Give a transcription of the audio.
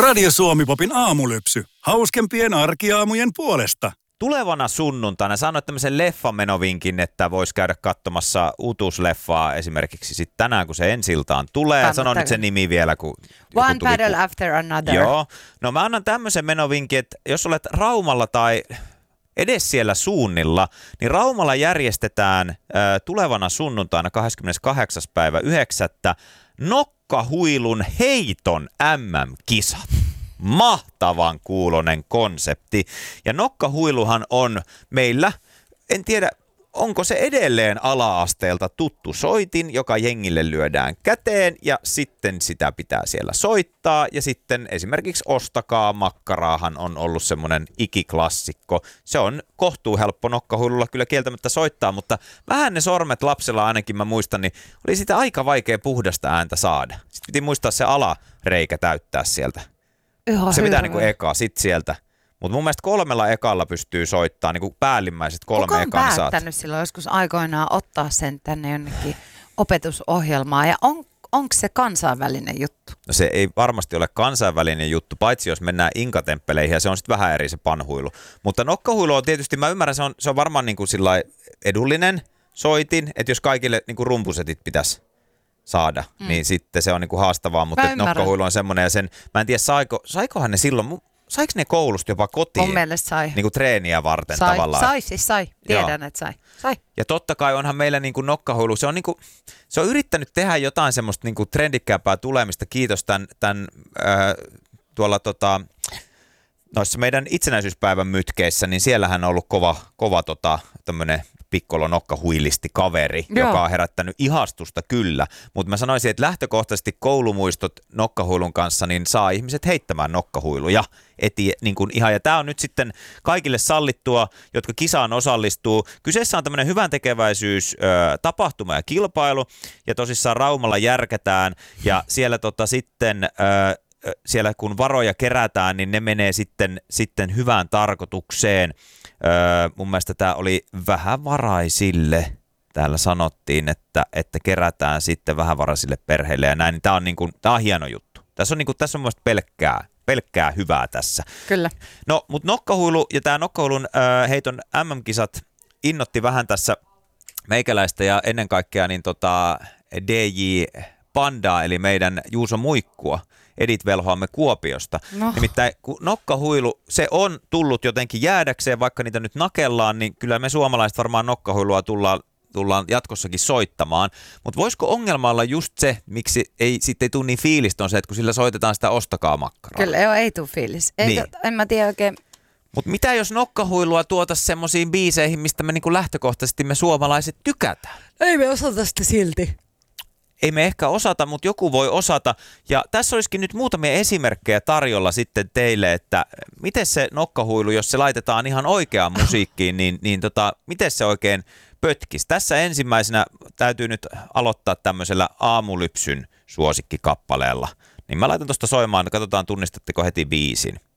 Radio Suomi-popin aamulypsy. Hauskempien arkiaamujen puolesta. Tulevana sunnuntaina sanoit tämmöisen leffamenovinkin, että voisi käydä katsomassa uutuusleffaa esimerkiksi sitten tänään, kun se ensi-iltaan tulee. Sano nyt sen nimi vielä, kun One Battle After Another. Joo. No mä annan tämmöisen menovinkin, että jos olet Raumalla tai edes siellä suunnilla, niin Raumalla järjestetään tulevana sunnuntaina 28. päivä 9. nokkahuilun heiton MM-kisat. Mahtavan kuulonen konsepti. Ja nokkahuiluhan on meillä, en tiedä, onko se edelleen ala-asteelta tuttu soitin, joka jengille lyödään käteen ja sitten sitä pitää siellä soittaa. Ja sitten esimerkiksi Ostakaa makkaraahan on ollut semmoinen ikiklassikko. Se on kohtuu helppo nokkahuilulla kyllä kieltämättä soittaa, mutta vähän ne sormet lapsella ainakin mä muistan, niin oli sitä aika vaikea puhdasta ääntä saada. Sitten piti muistaa se alareikä täyttää sieltä. Se pitää niinku eka, sit sieltä. Mutta mun mielestä 3 ekalla pystyy soittamaan, niinku päällimmäiset 3 ekan Kuka on saat. päättänyt silloin joskus aikoinaan ottaa sen tänne jonnekin opetusohjelmaan ja onko se kansainvälinen juttu? No se ei varmasti ole kansainvälinen juttu, paitsi jos mennään inkatempeleihin ja se on sitten vähän eri se panhuilu. Mutta nokkahuilu on tietysti, mä ymmärrän, se on varmaan niinku sillai edullinen soitin, että jos kaikille niinku rumpusetit pitäisi saada, niin sitten se on niinku haastavaa, mutta nokkahuilu on semmoinen ja sen, mä en tiedä saikohan ne silloin, saiko ne koulusta jopa kotiin? Mun mielestä sai. Niinku treeniä varten tavallaan. Sai. Tiedän, että sai. Ja totta kai onhan meillä niinku nokkahuilu, se on yrittänyt tehdä jotain semmoista niinku trendikkääpää tulemista, kiitos tämän tuolla noissa meidän itsenäisyyspäivän mytkeissä, niin siellähän on ollut kova tämmönen pikkolo nokkahuilisti kaveri, joka on herättänyt ihastusta kyllä, mutta mä sanoisin, että lähtökohtaisesti koulumuistot nokkahuilun kanssa, niin saa ihmiset heittämään nokkahuiluja niin kuin ihan, ja tää on nyt sitten kaikille sallittua, jotka kisaan osallistuu. Kyseessä on tämmöinen hyvän tekeväisyys tapahtuma ja kilpailu, ja tosissaan Raumalla järkätään, ja siellä sitten siellä kun varoja kerätään, niin ne menee sitten hyvään tarkoitukseen. Mun mielestä tämä oli vähävaraisille. Täällä sanottiin, että kerätään sitten vähävaraisille perheille ja näin. Tämä on hieno juttu. Tässä on mun mielestä pelkkää hyvää tässä. Kyllä. No, mutta nokkahuilu ja tämä nokkahuilun heiton MM-kisat innotti vähän tässä meikäläistä ja ennen kaikkea niin DJ Pandaa, eli meidän Juuso Muikkua. Edit velhoamme Kuopiosta. No. Nimittäin kun nokkahuilu, se on tullut jotenkin jäädäkseen, vaikka niitä nyt nakellaan, niin kyllä me suomalaiset varmaan nokkahuilua tullaan jatkossakin soittamaan. Mutta voisiko ongelma olla just se, miksi sitten ei tule niin fiilistä, on se, että kun sillä soitetaan sitä Ostakaa makkaraa. Kyllä, joo, ei tule fiilis. En mä tiedä oikein. Mutta mitä jos nokkahuilua tuotaisiin semmoisiin biiseihin, mistä me niinku lähtökohtaisesti me suomalaiset tykätään? Ei me osata sitä silti. Ei me ehkä osata, mutta joku voi osata. Ja tässä olisikin nyt muutamia esimerkkejä tarjolla sitten teille, että miten se nokkahuilu, jos se laitetaan ihan oikeaan musiikkiin, niin miten se oikein pötkisi. Tässä ensimmäisenä täytyy nyt aloittaa tämmöisellä aamulypsyn suosikkikappaleella. Niin mä laitan tuosta soimaan, katsotaan tunnistatteko heti biisin.